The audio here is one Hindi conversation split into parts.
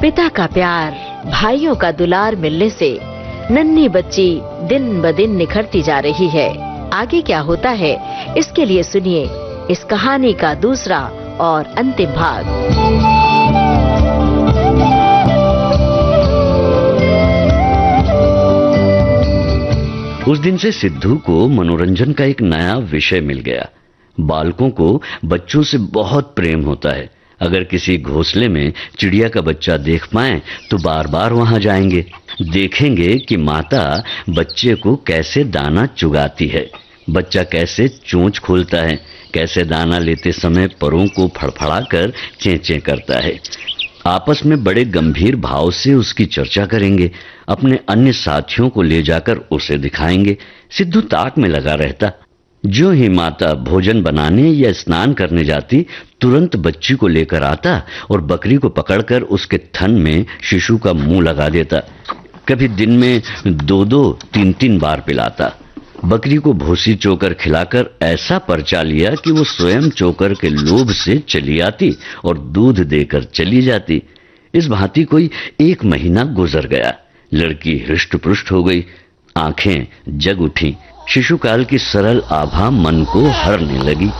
पिता का प्यार, भाइयों का दुलार मिलने से नन्ही बच्ची दिन ब दिन निखरती जा रही है। आगे क्या होता है, इसके लिए सुनिए इस कहानी का दूसरा और अंतिम भाग। उस दिन से सिद्धू को मनोरंजन का एक नया विषय मिल गया। बालकों को बच्चों से बहुत प्रेम होता है। अगर किसी घोंसले में चिड़िया का बच्चा देख पाएं तो बार बार वहां जाएंगे, देखेंगे कि माता बच्चे को कैसे दाना चुगाती है, बच्चा कैसे चोंच खोलता है, कैसे दाना लेते समय परों को फड़फड़ाकर चें-चें करता है। आपस में बड़े गंभीर भाव से उसकी चर्चा करेंगे, अपने अन्य साथियों को ले जाकर उसे दिखाएंगे। सिद्धू ताक में लगा रहता। जो ही माता भोजन बनाने या स्नान करने जाती, तुरंत बच्ची को लेकर आता और बकरी को पकड़कर उसके थन में शिशु का मुंह लगा देता। कभी दिन में 2-2, 3-3 बार पिलाता। बकरी को भूसी चोकर खिलाकर ऐसा परचा लिया कि वो स्वयं चोकर के लोभ से चली आती और दूध देकर चली जाती। इस भांति कोई 1 महीना गुजर गया। लड़की हृष्ट-पुष्ट हो गई, आंखें जग उठी। शिशुकाल की सरल आभा मन को हरने लगी।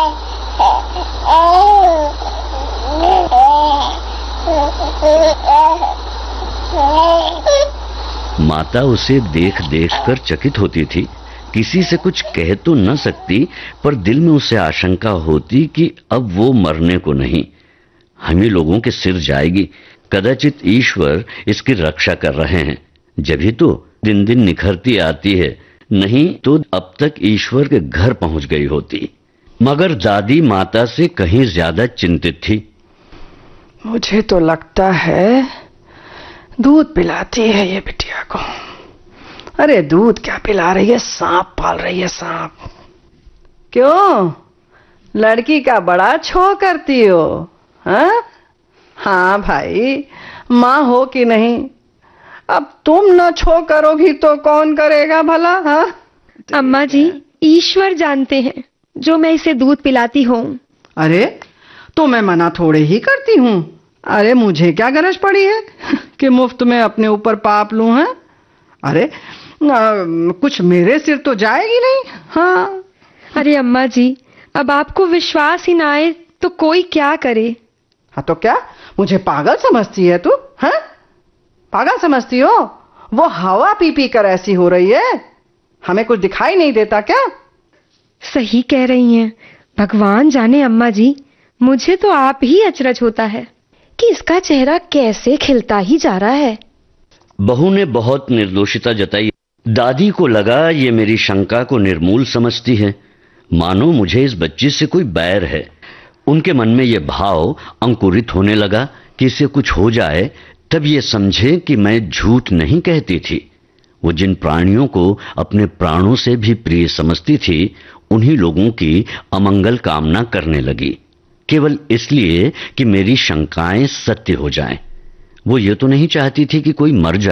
माता उसे देख देख कर चकित होती थी। किसी से कुछ कह तो न सकती, पर दिल में उसे आशंका होती कि अब वो मरने को नहीं, हम ही लोगों के सिर जाएगी। कदाचित ईश्वर इसकी रक्षा कर रहे हैं, जभी तो दिन दिन निखरती आती है, नहीं तो अब तक ईश्वर के घर पहुंच गई होती। मगर दादी माता से कहीं ज्यादा चिंतित थी। मुझे तो लगता है दूध पिलाती है ये बिटिया को। अरे दूध क्या पिला रही है, सांप पाल रही है, सांप। क्यों, लड़की का बड़ा छो करती हो? हाँ भाई, माँ हो कि नहीं, अब तुम न छो करोगी तो कौन करेगा भला? हाँ अम्मा जी, ईश्वर जानते हैं जो मैं इसे दूध पिलाती हूँ। अरे तो मैं मना थोड़े ही करती हूँ। अरे मुझे क्या गरज पड़ी है कि मुफ्त में अपने ऊपर पाप लूं? है अरे कुछ मेरे सिर तो जाएगी नहीं। हाँ अरे अम्मा जी, अब आपको विश्वास ही ना आए तो कोई क्या करे? हाँ तो क्या मुझे पागल समझती है तू? हैं, पागल समझती हो? वो हवा पी पी कर ऐसी हो रही है, हमें कुछ दिखाई नहीं देता क्या? सही कह रही हैं। भगवान जाने अम्मा जी, मुझे तो आप ही अचरज होता है कि इसका चेहरा कैसे खिलता ही जा रहा है। बहू ने बहुत निर्दोषिता जताई। दादी को लगा ये मेरी शंका को निर्मूल समझती है, मानो मुझे इस बच्ची से कोई बैर है। उनके मन में यह भाव अंकुरित होने लगा कि इसे कुछ हो जाए तब ये समझे कि मैं झूठ नहीं कहती थी। वो जिन प्राणियों को अपने प्राणों से भी प्रिय समझती थी, उन्हीं लोगों की अमंगल कामना करने लगी, केवल इसलिए कि मेरी शंकाएं सत्य हो जाएं। वो ये तो नहीं चाहती थी कि कोई मर जाए।